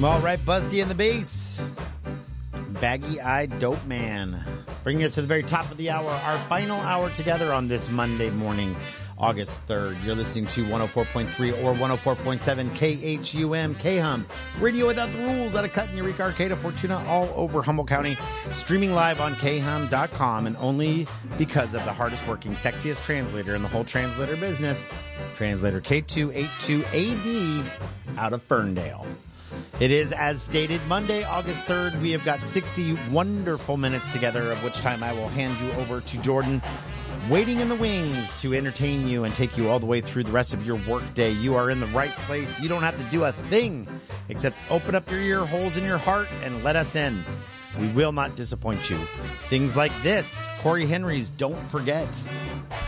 All right, Busty and the Bass. Baggy-eyed dope man. Bringing us to the very top of the hour, our final hour together on this Monday morning, August 3rd. You're listening to 104.3 or 104.7 KHUM, KHUM. Radio without the rules out of Cut in Eureka, Arcata, Fortuna, all over Humboldt County. Streaming live on khum.com, and only because of the hardest working, sexiest translator in the whole translator business, translator K282AD out of Ferndale. It is, as stated, Monday, August 3rd. We have got 60 wonderful minutes together, of which time I will hand you over to Jordan, waiting in the wings to entertain you and take you all the way through the rest of your workday. You are in the right place. You don't have to do a thing except open up your ear holes in your heart and let us in. We will not disappoint you. Things like this, Corey Henry's Don't Forget.